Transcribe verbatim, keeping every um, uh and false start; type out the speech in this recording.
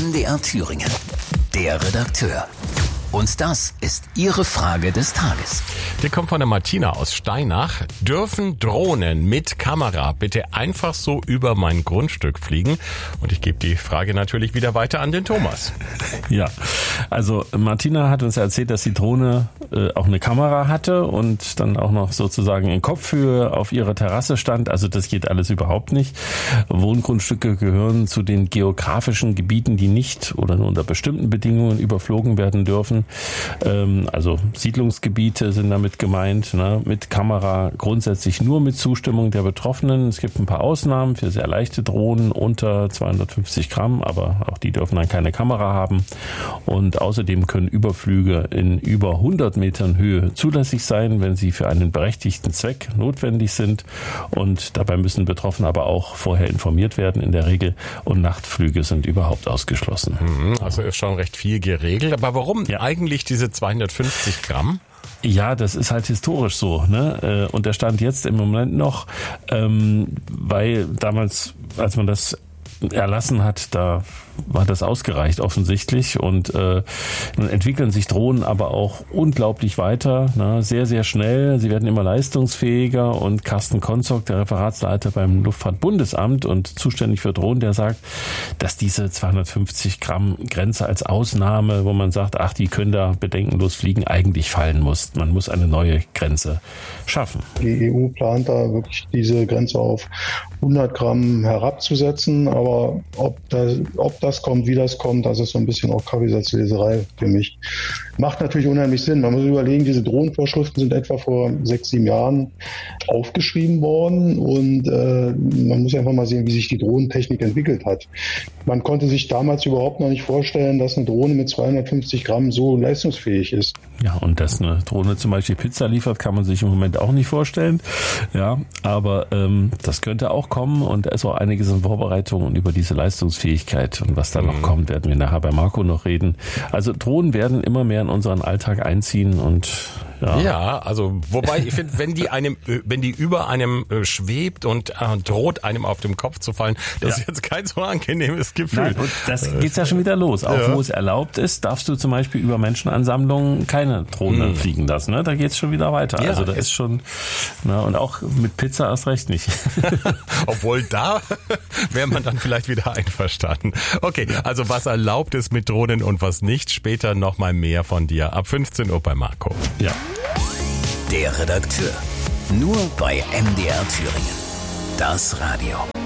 M D R Thüringen. Der Redakteur. Und das ist Ihre Frage des Tages. Die kommt von der Martina aus Steinach. Dürfen Drohnen mit Kamera bitte einfach so über mein Grundstück fliegen? Und ich gebe die Frage natürlich wieder weiter an den Thomas. Ja, also Martina hat uns erzählt, dass die Drohne äh, auch eine Kamera hatte und dann auch noch sozusagen in Kopfhöhe auf ihrer Terrasse stand. Also das geht alles überhaupt nicht. Wohngrundstücke gehören zu den geografischen Gebieten, die nicht oder nur unter bestimmten Bedingungen überflogen werden dürfen. Also Siedlungsgebiete sind damit gemeint, ne, mit Kamera grundsätzlich nur mit Zustimmung der Betroffenen. Es gibt ein paar Ausnahmen für sehr leichte Drohnen unter zweihundertfünfzig Gramm, aber auch die dürfen dann keine Kamera haben. Und außerdem können Überflüge in über hundert Metern Höhe zulässig sein, wenn sie für einen berechtigten Zweck notwendig sind. Und dabei müssen Betroffene aber auch vorher informiert werden in der Regel. Und Nachtflüge sind überhaupt ausgeschlossen. Also ist schon recht viel geregelt. Aber warum ja eigentlich diese zweihundertfünfzig Gramm? Ja, das ist halt historisch so, ne? Und der Stand jetzt im Moment noch, ähm, weil damals, als man das erlassen hat, da war das ausgereicht offensichtlich und äh, nun entwickeln sich Drohnen aber auch unglaublich weiter, ne? Sehr, sehr schnell. Sie werden immer leistungsfähiger und Carsten Konzog, der Referatsleiter beim Luftfahrtbundesamt und zuständig für Drohnen, der sagt, dass diese zweihundertfünfzig Gramm Grenze als Ausnahme, wo man sagt, ach, die können da bedenkenlos fliegen, eigentlich fallen muss. Man muss eine neue Grenze schaffen. Die E U plant da wirklich diese Grenze auf hundert Gramm herabzusetzen, aber ob das, ob das Das kommt, wie das kommt, das ist so ein bisschen auch Kaffeesatzleserei für mich. Macht natürlich unheimlich Sinn. Man muss überlegen, diese Drohnenvorschriften sind etwa vor sechs, sieben Jahren aufgeschrieben worden und äh, man muss einfach mal sehen, wie sich die Drohnentechnik entwickelt hat. Man konnte sich damals überhaupt noch nicht vorstellen, dass eine Drohne mit zweihundertfünfzig Gramm so leistungsfähig ist. Ja, und dass eine Drohne zum Beispiel Pizza liefert, kann man sich im Moment auch nicht vorstellen. Ja, aber ähm, das könnte auch kommen und da ist auch einiges in Vorbereitung und über diese Leistungsfähigkeit und was da noch kommt, werden wir nachher bei Marco noch reden. Also Drohnen werden immer mehr in unseren Alltag einziehen und ja. Ja, also wobei ich finde, wenn die einem, wenn die über einem äh, schwebt und äh, droht einem auf dem Kopf zu fallen, das ja. ist jetzt kein so angenehmes Gefühl. Nein, und das geht's ja schon wieder los. Auch ja. wo es erlaubt ist, darfst du zum Beispiel über Menschenansammlungen keine Drohnen hm. fliegen lassen. Ne? Da geht's schon wieder weiter. Ja, also da ist schon, na, und auch mit Pizza erst recht nicht. Obwohl da wäre man dann vielleicht wieder einverstanden. Okay, also was erlaubt ist mit Drohnen und was nicht, später nochmal mehr von dir ab fünfzehn Uhr bei Marco. Ja. Der Redakteur. Nur bei M D R Thüringen. Das Radio.